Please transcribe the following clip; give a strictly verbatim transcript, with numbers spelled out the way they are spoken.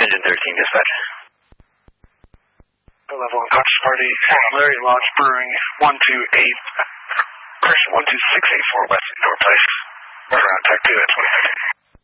Engine thirteen, dispatch. Level one, Conscious Party, Larry Lodge Brewing, one two eight, correction, one two six eight four West Indoor Place. We're around Tech two at twenty fifteen.